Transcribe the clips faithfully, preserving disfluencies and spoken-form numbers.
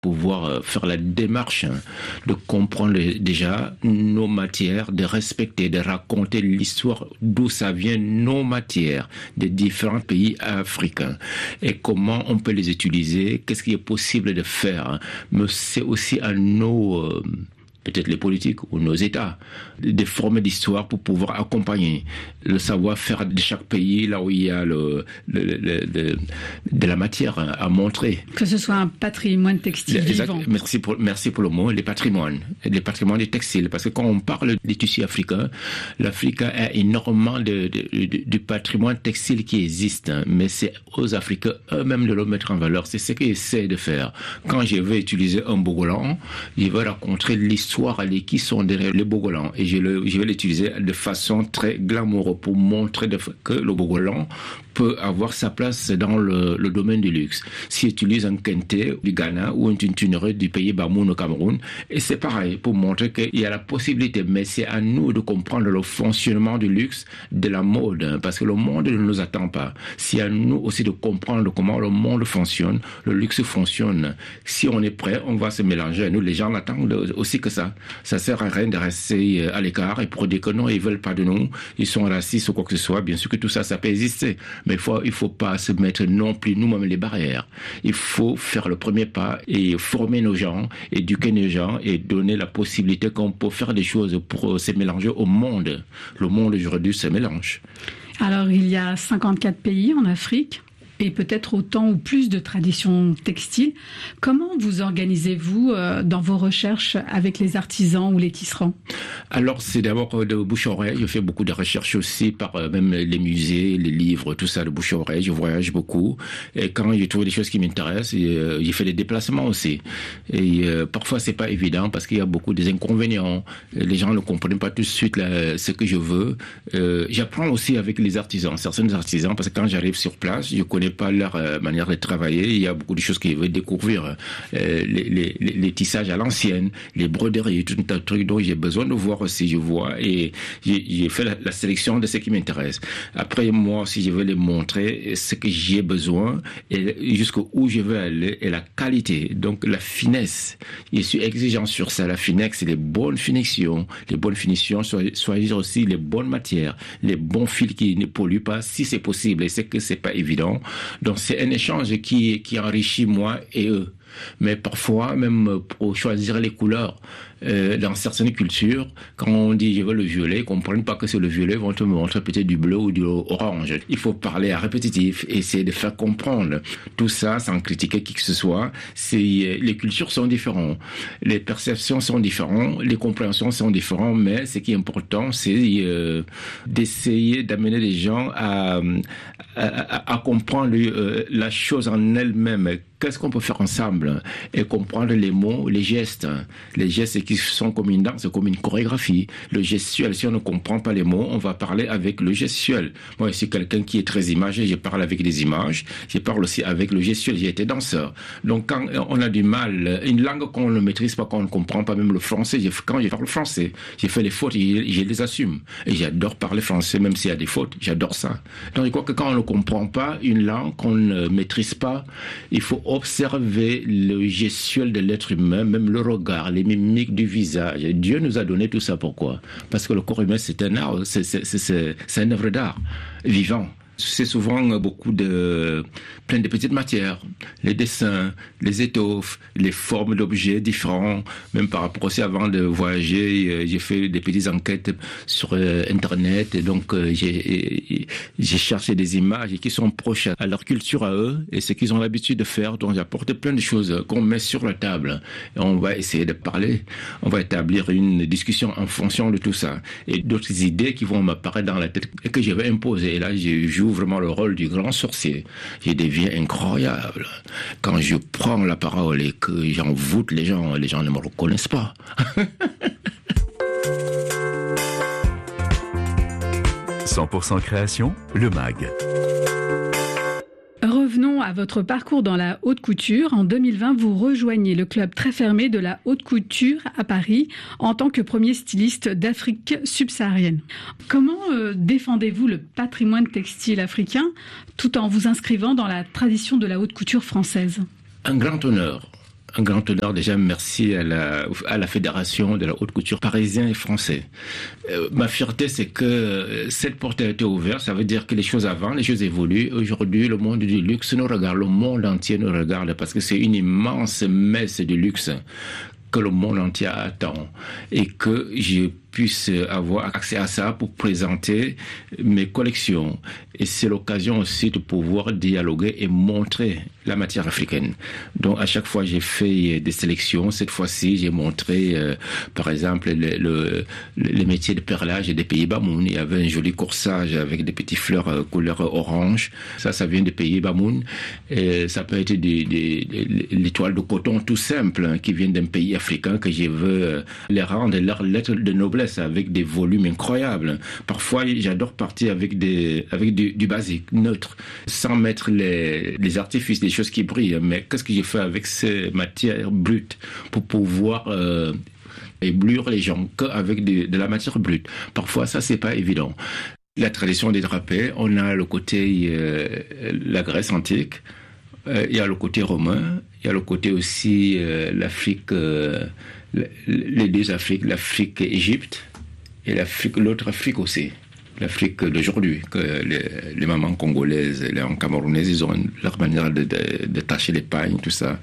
pouvoir faire la démarche de comprendre déjà nos matières, de respecter, de raconter l'histoire d'où ça vient, nos matières des différents pays africains et comment on peut les utiliser, qu'est-ce qui est possible de faire. Mais c'est aussi à nos... Euh, peut-être les politiques ou nos États, des formes d'histoire pour pouvoir accompagner le savoir-faire de chaque pays, là où il y a le, le, le, le, de la matière à montrer. Que ce soit un patrimoine textile exact, vivant. Merci pour, merci pour le mot, les patrimoines, les patrimoines des textiles, parce que quand on parle des tissus africains, l'Afrique a énormément de, de, de, de patrimoine textile qui existe, mais c'est aux Africains eux-mêmes de le mettre en valeur. C'est ce qu'ils essaient de faire. Quand je vais utiliser un bogolan, je vais raconter l'histoire qui sont derrière le bogolan et je, le, je vais l'utiliser de façon très glamoureuse pour montrer de, que le bogolan peut avoir sa place dans le, le domaine du luxe. Si utilise un kente du Ghana ou une tuntunerie du pays Bamoun au Cameroun, et c'est pareil pour montrer qu'il y a la possibilité, mais c'est à nous de comprendre le fonctionnement du luxe, de la mode, parce que le monde ne nous attend pas. C'est à nous aussi de comprendre comment le monde fonctionne, le luxe fonctionne. Si on est prêt, on va se mélanger. Nous, les gens attendent aussi que ça. Ça sert à rien de rester à l'écart et pour dire que non, ils veulent pas de nous, ils sont racistes ou quoi que ce soit. Bien sûr que tout ça, ça peut exister. Mais il faut, il faut pas se mettre non plus nous-mêmes les barrières. Il faut faire le premier pas et former nos gens, éduquer nos gens et donner la possibilité qu'on peut faire des choses pour se mélanger au monde. Le monde aujourd'hui se mélange. Alors, il y a cinquante-quatre pays en Afrique et peut-être autant ou plus de traditions textiles. Comment vous organisez-vous euh, dans vos recherches avec les artisans ou les tisserands? Alors, c'est d'abord de bouche-oreille. Je fais beaucoup de recherches aussi par euh, même les musées, les livres, tout ça de bouche-oreille. Je voyage beaucoup. Et quand je trouve des choses qui m'intéressent, euh, j'ai fait des déplacements aussi. Et euh, parfois, c'est pas évident parce qu'il y a beaucoup des inconvénients. Les gens ne comprennent pas tout de suite là, ce que je veux. Euh, j'apprends aussi avec les artisans, certains artisans, parce que quand j'arrive sur place, je connais pas leur euh, manière de travailler. Il y a beaucoup de choses qu'ils veulent découvrir. Euh, les, les, les tissages à l'ancienne, les broderies, tout un tas de trucs dont j'ai besoin de voir aussi, je vois. Et j'ai, j'ai fait la, la sélection de ce qui m'intéresse. Après, moi, si je veux les montrer, ce que j'ai besoin et jusqu'où je veux aller et la qualité. Donc, la finesse. Je suis exigeant sur ça. La finesse, c'est les bonnes finitions. Les bonnes finitions, choisir aussi les bonnes matières, les bons fils qui ne polluent pas, si c'est possible. Et c'est que c'est pas évident. Donc c'est un échange qui, qui enrichit moi et eux. Mais parfois, même pour choisir les couleurs, euh, dans certaines cultures, quand on dit je veux le violet, ils ne comprennent pas que c'est le violet, ils vont te montrer peut-être du bleu ou du orange. Il faut parler à répétitif, essayer de faire comprendre tout ça sans critiquer qui que ce soit. C'est, les cultures sont différentes, les perceptions sont différentes, les compréhensions sont différentes, mais ce qui est important, c'est euh, d'essayer d'amener les gens à, à, à, à comprendre euh, la chose en elle-même. Qu'est-ce qu'on peut faire ensemble et comprendre les mots, les gestes. Les gestes qui sont comme une danse, comme une chorégraphie. Le gestuel, si on ne comprend pas les mots, on va parler avec le gestuel. Moi, je suis quelqu'un qui est très imagé, je parle avec des images, je parle aussi avec le gestuel, j'ai été danseur. Donc quand on a du mal, une langue qu'on ne maîtrise pas, qu'on ne comprend pas, même le français, quand je parle français, j'ai fait les fautes, et je les assume. Et j'adore parler français, même s'il y a des fautes, j'adore ça. Donc je crois que quand on ne comprend pas une langue qu'on ne maîtrise pas, il faut observer le gestuel de l'être humain, même le regard, les mimiques du visage. Dieu nous a donné tout ça pourquoi? Parce que le corps humain, c'est un art, c'est, c'est, c'est, c'est une œuvre d'art vivant. C'est souvent beaucoup de, plein de petites matières, les dessins, les étoffes, les formes d'objets différents, même par rapport aussi avant de voyager, j'ai fait des petites enquêtes sur Internet, et donc j'ai, j'ai cherché des images qui sont proches à leur culture à eux, et ce qu'ils ont l'habitude de faire, donc j'apporte plein de choses qu'on met sur la table, et on va essayer de parler, on va établir une discussion en fonction de tout ça, et d'autres idées qui vont m'apparaître dans la tête, et que je vais imposer, et là je joue vraiment le rôle du grand sorcier. Je deviens incroyable. Quand je prends la parole et que j'envoûte les gens, les gens ne me reconnaissent pas. cent pour cent création, le M A G. Revenons à votre parcours dans la haute couture. En deux mille vingt, vous rejoignez le club très fermé de la haute couture à Paris en tant que premier styliste d'Afrique subsaharienne. Comment euh, défendez-vous le patrimoine textile africain tout en vous inscrivant dans la tradition de la haute couture française? Un grand honneur. un grand honneur. Déjà, merci à la, à la Fédération de la haute couture parisien et français. Euh, ma fierté, c'est que cette porte a été ouverte. Ça veut dire que les choses avancent, les choses évoluent. Aujourd'hui, le monde du luxe nous regarde, le monde entier nous regarde parce que c'est une immense messe du luxe que le monde entier attend et que je puisse avoir accès à ça pour présenter mes collections. Et c'est l'occasion aussi de pouvoir dialoguer et montrer la matière africaine. Donc à chaque fois j'ai fait des sélections. Cette fois-ci j'ai montré euh, par exemple le, le, les métiers de perlage des pays Bamoun. Il y avait un joli corsage avec des petites fleurs euh, couleur orange. Ça, ça vient des pays Bamoun. Et ça peut être des, des, des, l'étoile de coton tout simple hein, qui viennent d'un pays africain que je veux euh, les rendre leur lettre de noblesse avec des volumes incroyables. Parfois, j'adore partir avec des, avec du, du basique, neutre, sans mettre les, les artifices, des choses qui brillent. Mais qu'est-ce que j'ai fait avec ces matières brutes pour pouvoir euh, éblouir les gens qu'avec de, de la matière brute? Parfois, ça, c'est pas évident. La tradition des drapés, on a le côté, euh, la Grèce antique, euh, il y a le côté romain, il y a le côté aussi euh, l'Afrique, euh, les deux Afriques, l'Afrique Égypte et l'Afrique, l'autre Afrique aussi, l'Afrique d'aujourd'hui, que les, les mamans congolaises, les camerounaises, ils ont leur manière de, de, de tâcher les pagnes, tout ça.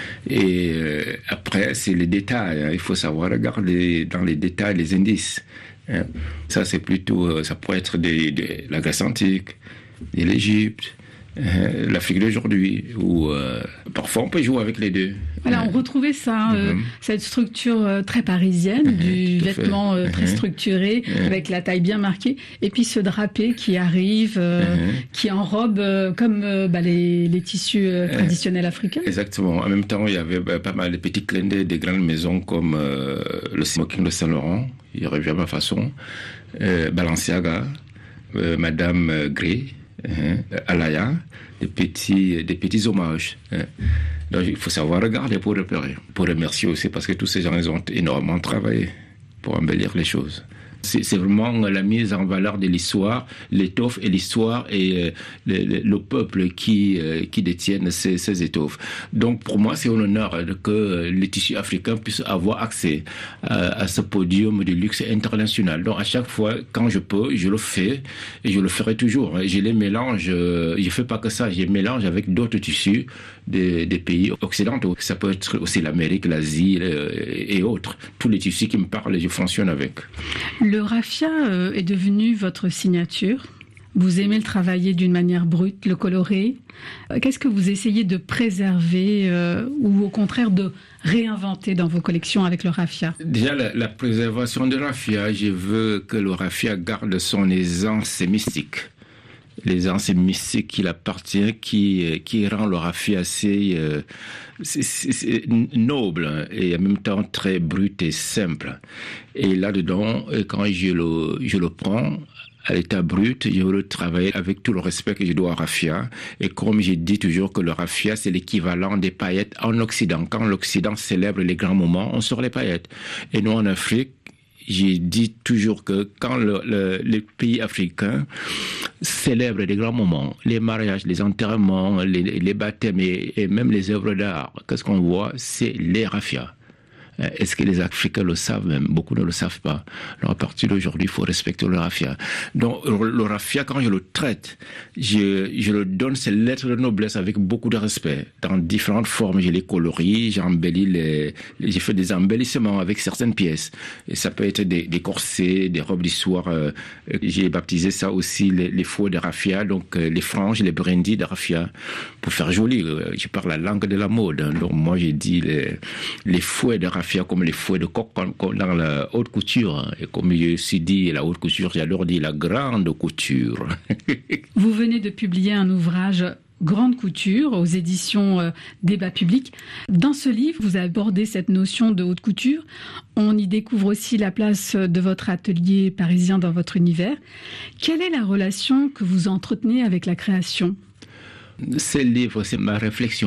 Et euh, après, c'est les détails, hein. Il faut savoir regarder dans les détails les indices. Hein. Ça, c'est plutôt, ça pourrait être de, de la Grèce antique, de l'Égypte, euh, l'Afrique d'aujourd'hui, où euh, parfois on peut jouer avec les deux. Voilà, on retrouvait ça, euh, mm-hmm. cette structure euh, très parisienne, mm-hmm, du vêtement euh, très mm-hmm. structuré, mm-hmm. avec la taille bien marquée, et puis ce drapé qui arrive, euh, mm-hmm. qui enrobe euh, comme euh, bah, les, les tissus euh, traditionnels africains. Exactement. En même temps, il y avait bah, pas mal de petits clins d'œil des grandes maisons comme euh, le smoking de Saint-Laurent, il revient à ma façon, euh, Balenciaga, euh, Madame Gray, euh, Alaya, des petits, des petits hommages. Euh. Donc il faut savoir regarder pour repérer. Pour remercier aussi parce que tous ces gens ils ont énormément travaillé pour embellir les choses. C'est, c'est vraiment la mise en valeur de l'histoire, l'étoffe et l'histoire et euh, le, le, le peuple qui, euh, qui détiennent ces, ces étoffes. Donc pour moi, c'est un honneur que les tissus africains puissent avoir accès à, à ce podium de luxe international. Donc à chaque fois, quand je peux, je le fais et je le ferai toujours. Je les mélange, je ne fais pas que ça, je les mélange avec d'autres tissus des, des pays occidentaux. Ça peut être aussi l'Amérique, l'Asie et autres. Tous les tissus qui me parlent, je fonctionne avec. Le raffia euh, est devenu votre signature. Vous aimez le travailler d'une manière brute, le colorer. Euh, qu'est-ce que vous essayez de préserver euh, ou au contraire de réinventer dans vos collections avec le raffia? Déjà, la, la préservation de raffia, je veux que le raffia garde son aisance mystique. L'aisance mystique qui appartient, qui, qui rend le raffia assez euh, c'est, c'est, c'est noble et en même temps très brut et simple. Et là-dedans, quand je le, je le prends à l'état brut, je veux le travailler avec tout le respect que je dois au raffia. Et comme je dis toujours que le raffia, c'est l'équivalent des paillettes en Occident. Quand l'Occident célèbre les grands moments, on sort les paillettes. Et nous, en Afrique, j'ai dit toujours que quand le, le, les pays africains célèbrent des grands moments, les mariages, les enterrements, les, les baptêmes et, et même les œuvres d'art, qu'est-ce qu'on voit? C'est les raffias. Est-ce que les Africains le savent même? Beaucoup ne le savent pas. Alors à partir d'aujourd'hui, il faut respecter le raffia. Donc le raffia, quand je le traite, je, je le donne ses lettres de noblesse avec beaucoup de respect. Dans différentes formes, je les colorie, j'embellis les, les j'ai fait des embellissements avec certaines pièces. Et ça peut être des, des corsets, des robes d'histoire. Euh, j'ai baptisé ça aussi les, les fouets de raffia, donc euh, les franges, les brindilles de raffia, pour faire joli. Euh, je parle la langue de la mode. Hein. Donc moi, j'ai dit les, les fouets de raffia comme les fouets de coq dans la haute couture. Et comme je aussi dit, la haute couture, j'adore dire la grande couture. Vous venez de publier un ouvrage Grande couture aux éditions euh, Débat public. Dans ce livre, vous abordez cette notion de haute couture. On y découvre aussi la place de votre atelier parisien dans votre univers. Quelle est la relation que vous entretenez avec la création? Ce livre, c'est ma réflexion.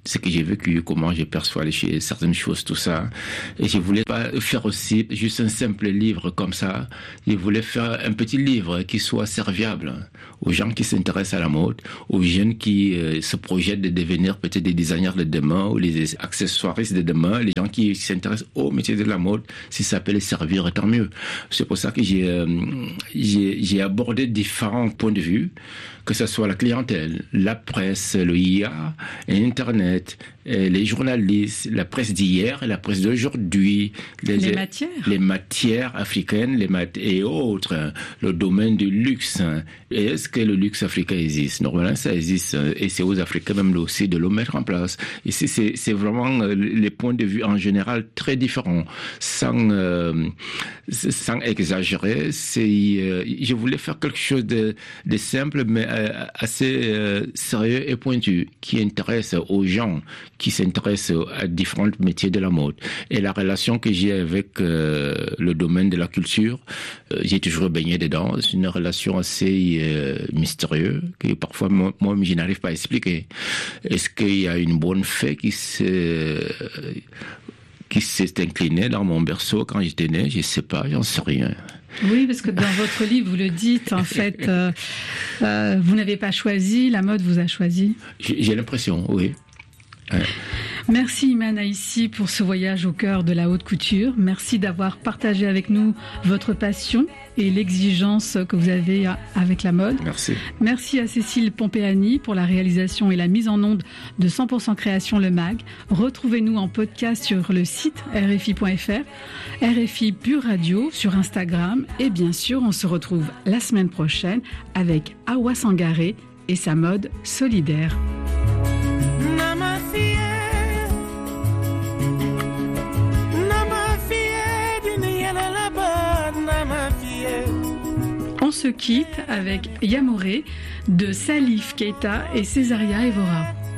ce que j'ai vécu, comment je perçois les choses, certaines choses, tout ça. Et je voulais pas faire aussi juste un simple livre comme ça. Je voulais faire un petit livre qui soit serviable aux gens qui s'intéressent à la mode, aux jeunes qui euh, se projettent de devenir peut-être des designers de demain ou les accessoiristes de demain, les gens qui s'intéressent au métier de la mode. Si ça peut les servir, tant mieux. C'est pour ça que j'ai, euh, j'ai, j'ai abordé différents points de vue, que ce soit la clientèle, la presse, le I A, Internet, les journalistes, la presse d'hier et la presse d'aujourd'hui, les, les matières, les matières africaines, les mat- et autres, le domaine du luxe. Et est-ce que le luxe africain existe? Normalement, ça existe, et c'est aux Africains même aussi de le mettre en place. Ici, c'est, c'est vraiment les points de vue en général très différents, sans euh, sans exagérer. C'est, euh, je voulais faire quelque chose de, de simple, mais euh, assez euh, sérieux et pointu, qui intéresse aux gens qui s'intéressent à différents métiers de la mode. Et la relation que j'ai avec euh, le domaine de la culture, euh, j'ai toujours baigné dedans. C'est une relation assez euh, mystérieuse, que parfois moi, moi je n'arrive pas à expliquer. Est-ce qu'il y a une bonne fée qui se... qui s'est inclinée dans mon berceau quand j'étais né? Je ne sais pas, j'en sais rien. Oui, parce que dans votre livre, vous le dites, en fait, euh, euh, vous n'avez pas choisi, la mode vous a choisi. J'ai, j'ai l'impression, oui. Ouais. Merci Iman Aïssi pour ce voyage au cœur de la haute couture. Merci d'avoir partagé avec nous votre passion et l'exigence que vous avez avec la mode. Merci. Merci à Cécile Pompeani pour la réalisation et la mise en onde de cent pour cent Création le Mag. Retrouvez-nous en podcast sur le site R F I point F R, R F I Pure Radio sur Instagram et bien sûr on se retrouve la semaine prochaine avec Awa Sangaré et sa mode solidaire. On se quitte avec Yamoré de Salif Keita et Césaria Evora.